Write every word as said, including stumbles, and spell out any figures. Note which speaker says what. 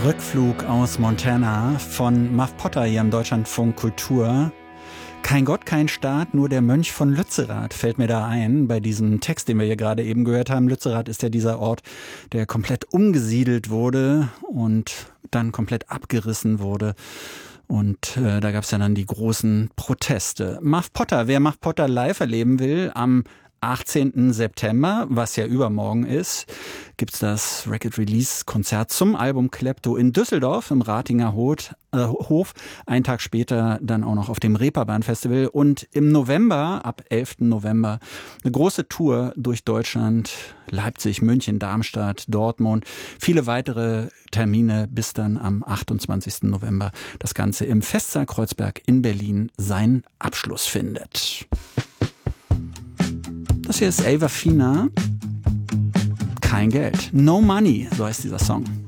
Speaker 1: Rückflug aus Montana von Muff Potter hier im Deutschlandfunk Kultur. Kein Gott, kein Staat, nur der Mönch von Lützerath fällt mir da ein, bei diesem Text, den wir hier gerade eben gehört haben. Lützerath ist ja dieser Ort, der komplett umgesiedelt wurde und dann komplett abgerissen wurde. Und äh, da gab es ja dann die großen Proteste. Muff Potter, wer Muff Potter live erleben will, am achtzehnten September, was ja übermorgen ist, gibt's das Record-Release-Konzert zum Album Klepto in Düsseldorf im Ratinger Hof. Äh, Hof. Einen Tag später dann auch noch auf dem Reeperbahn-Festival. Und im November, ab elften November, eine große Tour durch Deutschland, Leipzig, München, Darmstadt, Dortmund. Viele weitere Termine, bis dann am achtundzwanzigsten November das Ganze im Festsaal Kreuzberg in Berlin seinen Abschluss findet. Das hier ist Ava Fina. Kein Geld. No Money, so heißt dieser Song.